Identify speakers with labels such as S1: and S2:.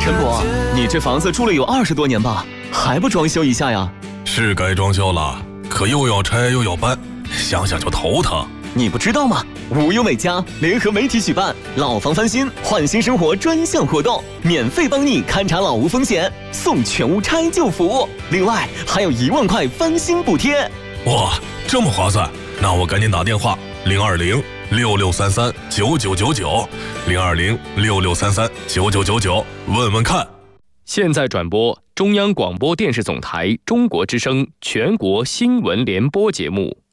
S1: 陈伯，你这房子住了有20多年吧，还不装修一下呀？
S2: 是该装修了，可又要拆又要搬，想想就头疼。
S1: 你不知道吗？无忧美家联合媒体举办老房翻新焕新生活专项活动，免费帮你勘察老屋风险，送全屋拆旧服务，另外还有1万块翻新补贴。
S2: 哇，这么划算！那我赶紧打电话020-6633-9999，020-6633-9999，问问看。
S3: 现在转播中央广播电视总台中国之声全国新闻联播节目。